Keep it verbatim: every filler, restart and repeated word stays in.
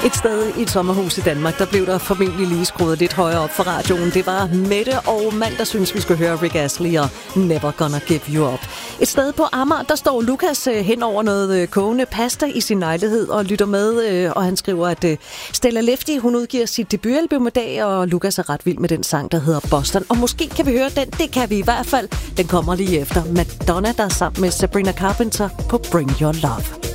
Et sted i et sommerhus i Danmark, der blev der formentlig lige skruet lidt højere op for radioen. Det var Mette og mand, der synes, vi skulle høre Rick Astley og Never Gonna Give You Up. Et sted på Amager, der står Lukas hen over noget kogende pasta i sin lejlighed og lytter med, og han skriver, at Stella Lefty, hun udgiver sit debutalbum i dag, og Lukas er ret vild med den sang, der hedder Boston. Og måske kan vi høre den, det kan vi i hvert fald. Den kommer lige efter Madonna, der er sammen med Sabrina Carpenter på Bring Your Love.